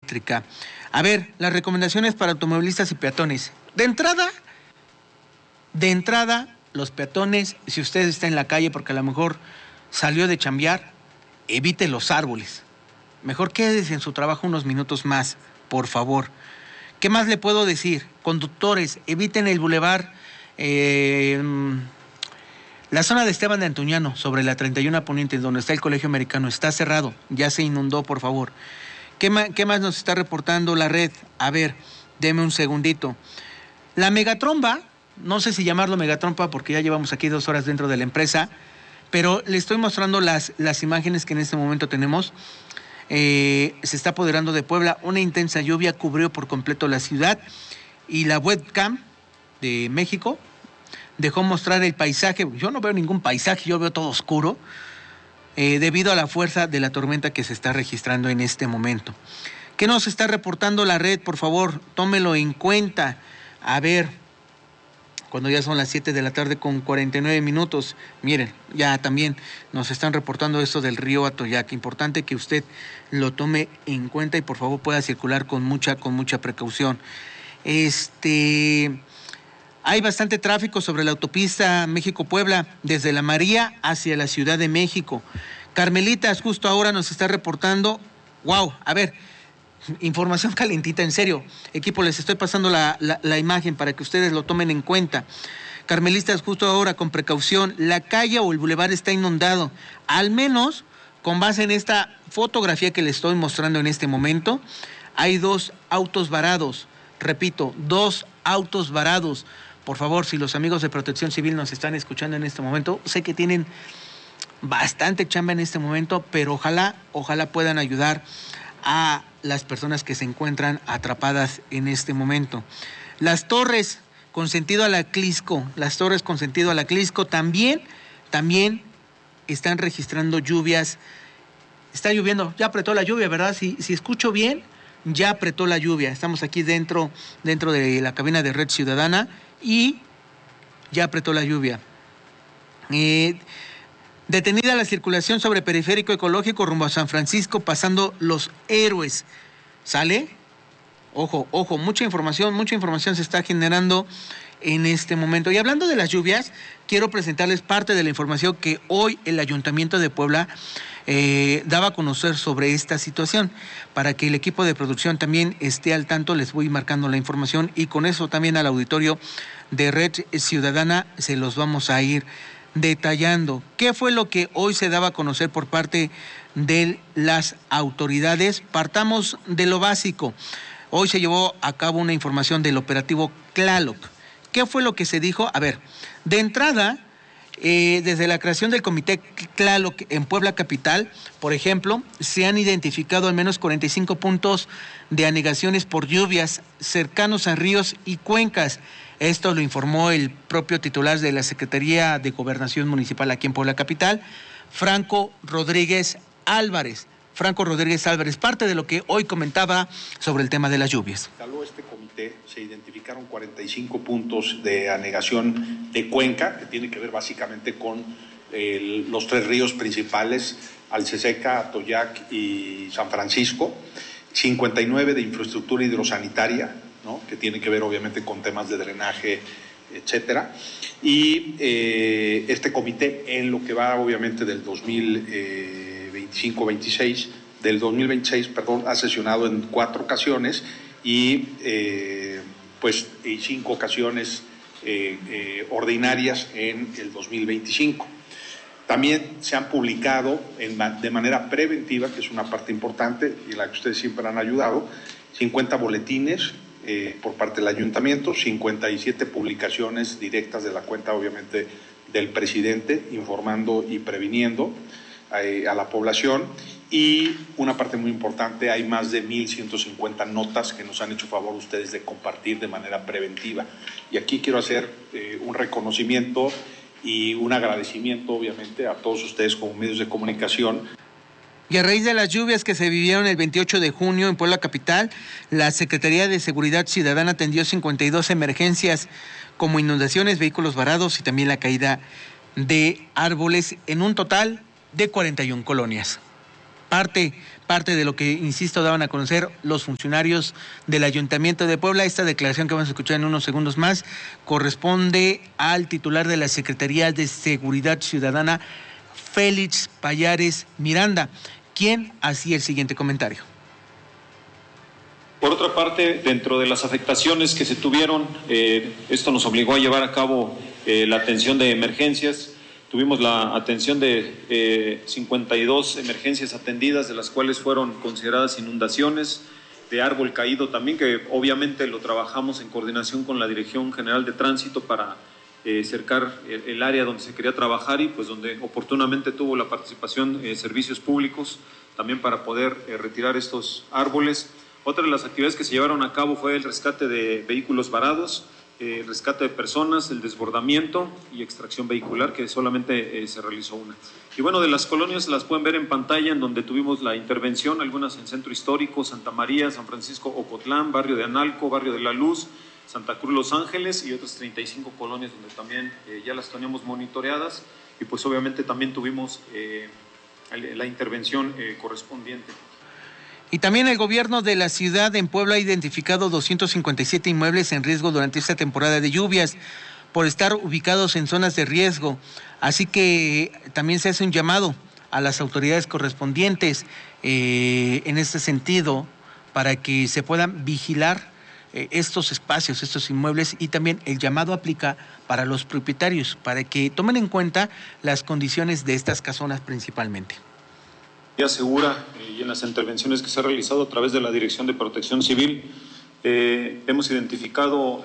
eléctrica. A ver, las recomendaciones para automovilistas y peatones. De entrada, los peatones, si usted está en la calle porque a lo mejor salió de chambear, evite los árboles. Mejor quédese en su trabajo unos minutos más, por favor. ¿Qué más le puedo decir? Conductores, eviten el bulevar, la zona de Esteban de Antuñano, sobre la 31 Poniente, donde está el Colegio Americano, está cerrado, ya se inundó, por favor. ¿Qué más nos está reportando la red? A ver, deme un segundito. La megatromba, no sé si llamarlo megatromba porque ya llevamos aquí 2 horas dentro de la empresa, pero le estoy mostrando las imágenes que en este momento tenemos. Se está apoderando de Puebla. Una intensa lluvia cubrió por completo la ciudad y la webcam de México dejó mostrar el paisaje. Yo no veo ningún paisaje, yo veo todo oscuro debido a la fuerza de la tormenta que se está registrando en este momento. ¿Qué nos está reportando la red? Por favor, tómelo en cuenta. A ver, cuando ya son las 7 de la tarde con 49 minutos, miren, ya también nos están reportando esto del río Atoyac. Importante que usted lo tome en cuenta y por favor pueda circular con mucha precaución. Hay bastante tráfico sobre la autopista México-Puebla, desde La María hacia la Ciudad de México. Carmelitas justo ahora nos está reportando, wow, a ver, información calentita, en serio. Equipo, les estoy pasando la imagen para que ustedes lo tomen en cuenta. Carmelistas, justo ahora, con precaución, la calle o el bulevar está inundado. Al menos, con base en esta fotografía que les estoy mostrando en este momento, hay 2 autos varados. Repito, 2 autos varados. Por favor, si los amigos de Protección Civil nos están escuchando en este momento, sé que tienen bastante chamba en este momento, pero ojalá puedan ayudar a las personas que se encuentran atrapadas en este momento. Las torres con sentido a la Clisco, también están registrando lluvias. Está lloviendo, ya apretó la lluvia, ¿verdad? Si escucho bien, ya apretó la lluvia. Estamos aquí dentro de la cabina de Red Ciudadana y ya apretó la lluvia. Detenida la circulación sobre Periférico Ecológico rumbo a San Francisco, pasando Los Héroes. ¿Sale? Ojo, mucha información se está generando en este momento. Y hablando de las lluvias, quiero presentarles parte de la información que hoy el Ayuntamiento de Puebla daba a conocer sobre esta situación. Para que el equipo de producción también esté al tanto, les voy marcando la información y con eso también al auditorio de Red Ciudadana se los vamos a ir detallando. ¿Qué fue lo que hoy se daba a conocer por parte de las autoridades? Partamos de lo básico. Hoy se llevó a cabo una información del operativo Tlaloc. ¿Qué fue lo que se dijo? A ver, de entrada, desde la creación del Comité Tlaloc en Puebla Capital, por ejemplo, se han identificado al menos 45 puntos de anegaciones por lluvias cercanos a ríos y cuencas. Esto lo informó el propio titular de la Secretaría de Gobernación Municipal aquí en Puebla Capital, Franco Rodríguez Álvarez, parte de lo que hoy comentaba sobre el tema de las lluvias. Este comité se identificaron 45 puntos de anegación de cuenca, que tiene que ver básicamente con los 3 ríos principales, Alceseca, Atoyac y San Francisco, 59 de infraestructura hidrosanitaria, ¿no?, que tiene que ver obviamente con temas de drenaje, etcétera. Y este comité, en lo que va obviamente del 2026, ha sesionado en 4 ocasiones y 5 ocasiones ordinarias en el 2025. También se han publicado de manera preventiva, que es una parte importante y la que ustedes siempre han ayudado, 50 boletines por parte del ayuntamiento, 57 publicaciones directas de la cuenta, obviamente, del presidente, informando y previniendo a la población. Y una parte muy importante, hay más de 1,150 notas que nos han hecho favor ustedes de compartir de manera preventiva. Y aquí quiero hacer un reconocimiento y un agradecimiento, obviamente, a todos ustedes como medios de comunicación. Y a raíz de las lluvias que se vivieron el 28 de junio en Puebla Capital, la Secretaría de Seguridad Ciudadana atendió 52 emergencias, como inundaciones, vehículos varados y también la caída de árboles, en un total de 41 colonias. Parte de lo que, insisto, daban a conocer los funcionarios del Ayuntamiento de Puebla. Esta declaración que vamos a escuchar en unos segundos más corresponde al titular de la Secretaría de Seguridad Ciudadana, Félix Pallares Miranda, quien hacía el siguiente comentario. Por otra parte, dentro de las afectaciones que se tuvieron, esto nos obligó a llevar a cabo la atención de emergencias. Tuvimos la atención de 52 emergencias atendidas, de las cuales fueron consideradas inundaciones, de árbol caído también, que obviamente lo trabajamos en coordinación con la Dirección General de Tránsito para cercar el área donde se quería trabajar y pues donde oportunamente tuvo la participación servicios públicos también para poder retirar estos árboles. Otra de las actividades que se llevaron a cabo fue el rescate de vehículos varados, el rescate de personas, el desbordamiento y extracción vehicular, que solamente se realizó una. Y bueno, de las colonias las pueden ver en pantalla, en donde tuvimos la intervención, algunas en Centro Histórico, Santa María, San Francisco Ocotlán, Barrio de Analco, Barrio de la Luz, Santa Cruz Los Ángeles y otras 35 colonias donde también ya las teníamos monitoreadas y pues obviamente también tuvimos la intervención correspondiente. Y también el gobierno de la ciudad en Puebla ha identificado 257 inmuebles en riesgo durante esta temporada de lluvias por estar ubicados en zonas de riesgo. Así que también se hace un llamado a las autoridades correspondientes en este sentido para que se puedan vigilar estos espacios, estos inmuebles, y también el llamado aplica para los propietarios para que tomen en cuenta las condiciones de estas casonas principalmente. Segura y en las intervenciones que se ha realizado a través de la Dirección de Protección Civil hemos identificado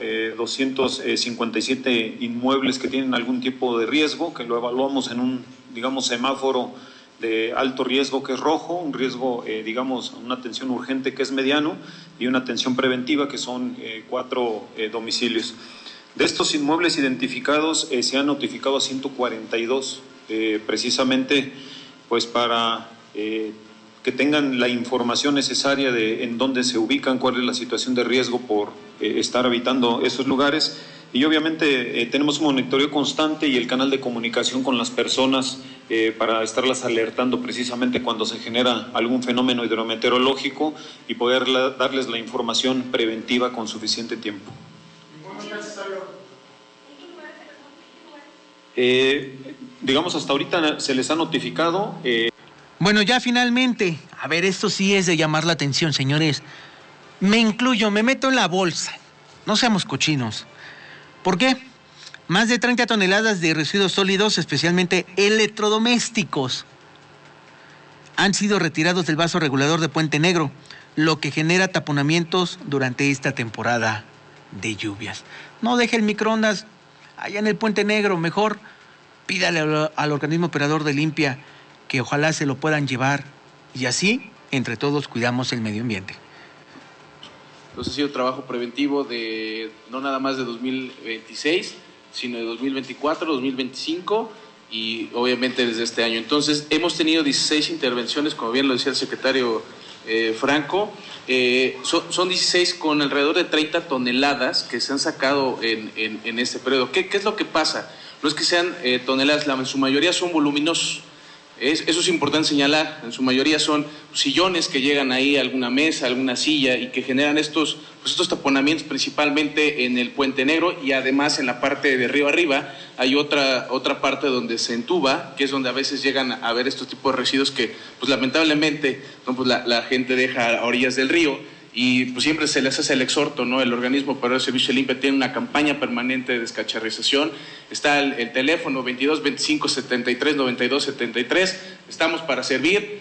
257 inmuebles que tienen algún tipo de riesgo, que lo evaluamos en un, semáforo de alto riesgo que es rojo, un riesgo, una atención urgente que es mediano y una atención preventiva que son 4 domicilios. De estos inmuebles identificados se han notificado a 142 precisamente pues para que tengan la información necesaria de en dónde se ubican, cuál es la situación de riesgo por estar habitando esos lugares. Y obviamente tenemos un monitoreo constante y el canal de comunicación con las personas para estarlas alertando precisamente cuando se genera algún fenómeno hidrometeorológico y poder darles la información preventiva con suficiente tiempo. Hasta ahorita se les ha notificado. Bueno, ya finalmente, a ver, esto sí es de llamar la atención, señores. Me incluyo, me meto en la bolsa. No seamos cochinos. ¿Por qué? Más de 30 toneladas de residuos sólidos, especialmente electrodomésticos, han sido retirados del vaso regulador de Puente Negro, lo que genera taponamientos durante esta temporada de lluvias. No deje el microondas allá en el Puente Negro, mejor pídale al organismo operador de limpia que ojalá se lo puedan llevar y así, entre todos, cuidamos el medio ambiente. Entonces ha sido trabajo preventivo de no nada más de 2026, sino de 2024, 2025 y obviamente desde este año. Entonces hemos tenido 16 intervenciones, como bien lo decía el secretario Franco, son 16 con alrededor de 30 toneladas que se han sacado en este periodo. ¿Qué es lo que pasa? No es que sean toneladas, en su mayoría son voluminosos. Eso es importante señalar, en su mayoría son sillones que llegan ahí a alguna mesa, alguna silla y que generan estos taponamientos principalmente en el Puente Negro y además en la parte de río arriba hay otra parte donde se entuba, que es donde a veces llegan a ver estos tipos de residuos que pues lamentablemente la gente deja a orillas del río. Y pues siempre se les hace el exhorto, ¿no? El organismo operador de servicio limpia tiene una campaña permanente de descacharrización. Está el teléfono 22 25 73 92 73. Estamos para servir.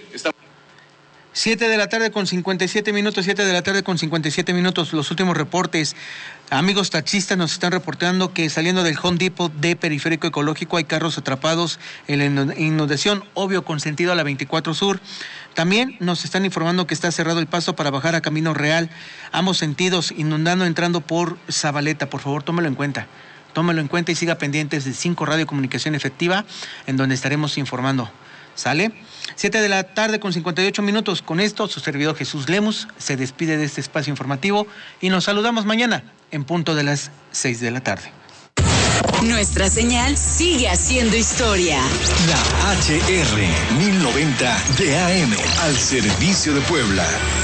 7 de la tarde con 57 minutos, 7 de la tarde con 57 minutos, los últimos reportes. Amigos taxistas nos están reportando que saliendo del Home Depot de Periférico Ecológico hay carros atrapados en la inundación, obvio con sentido a la 24 Sur. También nos están informando que está cerrado el paso para bajar a Camino Real, ambos sentidos, inundando entrando por Zabaleta. Por favor, tómelo en cuenta y siga pendientes de 5 Radio Comunicación Efectiva, en donde estaremos informando. ¿Sale? 7 de la tarde con 58 minutos. Con esto, su servidor Jesús Lemus se despide de este espacio informativo y nos saludamos mañana en punto de las 6 de la tarde. Nuestra señal sigue haciendo historia. La HR 1090 de AM al servicio de Puebla.